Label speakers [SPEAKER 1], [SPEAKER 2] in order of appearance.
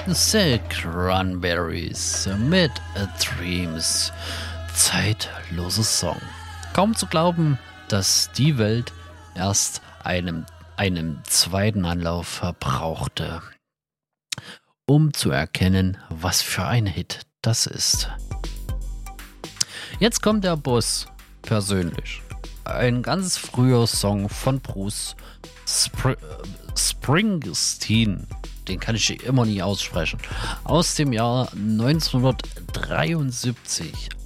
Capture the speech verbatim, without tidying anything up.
[SPEAKER 1] The Cranberries mit A Dreams. Zeitloses Song. Kaum zu glauben, dass die Welt erst einem, einem zweiten Anlauf verbrauchte, um zu erkennen, was für ein Hit das ist. Jetzt kommt der Boss persönlich. Ein ganz früher Song von Bruce Spr- Springsteen. Den kann ich immer nie aussprechen. Aus dem Jahr neunzehnhundertdreiundsiebzig.